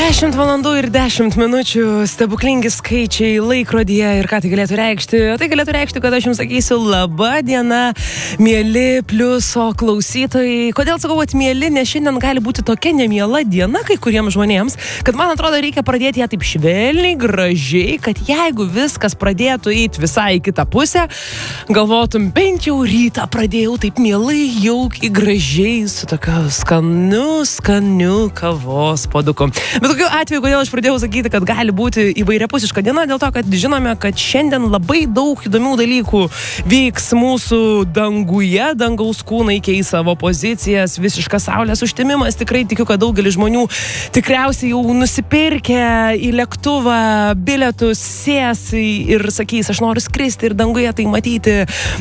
10 valandų ir 10 minučių, stebuklingi skaičiai laikrodyje ir ką tai galėtų reikšti? Tai galėtų reikšti, kad aš jums sakysiu laba diena, mieli pliuso klausytojai. Kodėl sakau, kad mieli, nes šiandien gali būti tokia nemiela diena kai kuriems žmonėms, kad man atrodo reikia pradėti ją taip švelniai, gražiai, kad jeigu viskas pradėtų eiti visai į kitą pusę, galvotum, bent jau rytą pradėjau taip mielai, jaukiai, gražiai, su tokiu skaniu kavos puoduku. Bet tokiu atveju, kodėl aš pradėjau sakyti, kad gali būti įvairiapusiška diena, dėl to, kad žinome, kad šiandien labai daug įdomių dalykų vyks mūsų danguje, dangaus kūnai keis savo pozicijas, visiškas saulės užtemimas. Tikrai tikiu, kad daugelis žmonių tikriausiai jau nusipirkę į lėktuvą bilietus, sės ir sakys, aš noriu skristi ir danguje tai matyti,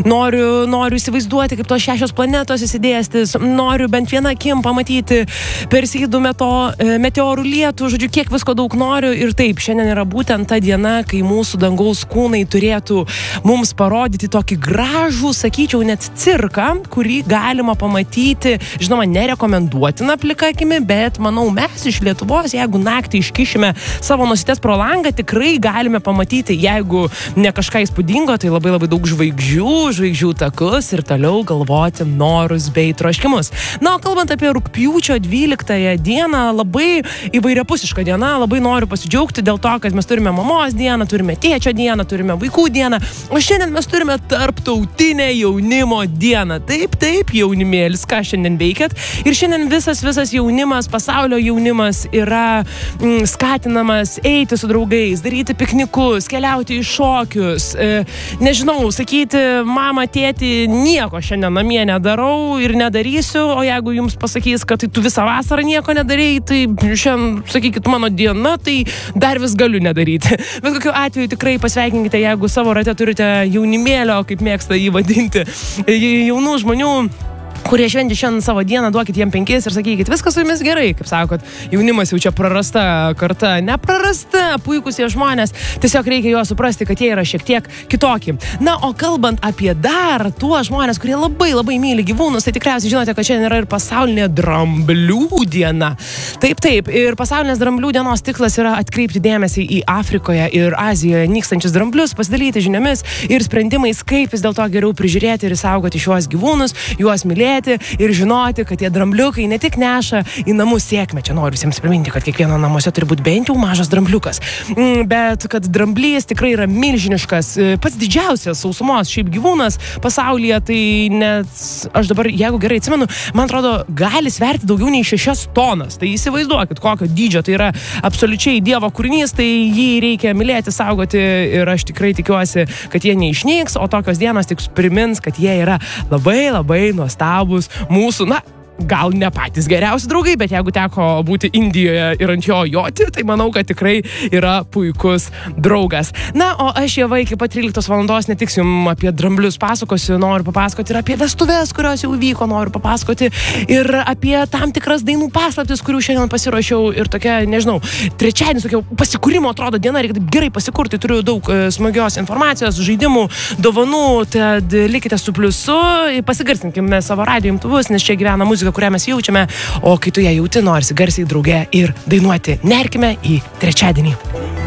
noriu įsivaizduoti, kaip tos 6 planetos įsidėstys, noriu bent vieną akim pamatyti Perseidų meteorų lietų, žodžiu, kiek visko daug noriu. Ir taip, šiandien yra būtent ta diena, kai mūsų dangaus kūnai turėtų mums parodyti tokį gražų, sakyčiau, net cirką, kurį galima pamatyti, žinoma, nerekomenduotina plika akimi, bet manau, mes iš Lietuvos, jeigu naktį iškišime savo nosytes pro langą, tikrai galime pamatyti, jeigu ne kažką įspūdingo, tai labai daug žvaigždžių takus ir toliau galvoti norus bei troškimus. Na, o kalbant apie rugpjūčio 12 dieną, labai įvairiapusiška diena, labai noriu pasidžiaugti dėl to, kad mes turime mamos dieną, turime tėčio dieną, turime vaikų dieną, o šiandien mes turime tarptautinę jaunimo dieną. Taip, jaunimėlis, ką šiandien veikiat. Ir šiandien visas jaunimas, pasaulio jaunimas yra skatinamas eiti su draugais, daryti piknikus, keliauti į šokius, nežinau, sakyti, mama, tėti, nieko šiandien namie nedarau ir nedarysiu, o jeigu jums pasakys, kad tai tu visą vasarą nieko nedarėjai, tai šiandien, sakykit, mano diena, tai dar vis galiu nedaryti. Bet kokiu atveju tikrai pasveikinkite, jeigu savo rate turite jaunimėlio, kaip mėgsta jį vadinti, jaunų žmonių, kurie švenčia šiandien savo dieną, duokit jiem 5 ir sakykit, viskas su jumis gerai, kaip sakot, jaunimas jau čia prarasta karta, neprarasta, puikūs jie žmonės, tiesiog reikia juos suprasti, kad jie yra šiek tiek kitokie. Na, o kalbant apie dar tuos žmonės, kurie labai myli gyvūnus, tai tikriausiai žinote, kad šiandien yra ir pasaulinė dramblių diena. Taip, ir pasaulinės dramblių dienos tikslas yra atkreipti dėmesį į Afrikoje ir Azijoje nykstančius dramblius, pasidalyti žiniomis ir sprendimais, kaip vis dėlto geriau prižiūrėti ir saugoti šiuos gyvūnus, juos mylėti ir žinoti, kad tie drambliukai ne tik neša į namus sėkmę. Čia noriu visiems priminti, kad kiekvieno namuose turi būti bent jau mažas drambliukas. Bet kad dramblys tikrai yra milžiniškas, pats didžiausias sausumos šiaip gyvūnas pasaulyje, tai net aš dabar, jeigu gerai atsimenu, man atrodo, gali sverti daugiau nei 6 tonas. Tai įsivaizduokit, kokio dydžio tai yra absoliučiai Dievo kūrinys, tai jį reikia mylėti, saugoti ir aš tikrai tikiuosi, kad jie neišnyks, o tokios dienos tik primins, kad jie yra labai nuostabūs mūsų, gal ne patys geriausi draugai, bet jeigu teko būti Indijoje ir ant jo joti, tai manau, kad tikrai yra puikus draugas. Na, o aš Ieva iki pat 13 valandos ne tik jums apie dramblius pasakosiu, noriu papasakoti ir apie vestuves, kurios jau vyko, noriu papasakoti ir apie tam tikras dainų paslaptis, kurių šiandien pasiruošiau ir tokia, nežinau, trečiadienis, tokia pasikūrimo atrodo diena, reikia taip gerai pasikurti, turiu daug smagios informacijos, žaidimų, dovanų, tad likite su pliusu, pasigarsinkime savo radijo imtuvus, nes čia gyvena muzika, kurią mes jaučiame, o kai tu ją jauti, norisi garsiai drauge ir dainuoti. Nerkime į trečiadienį.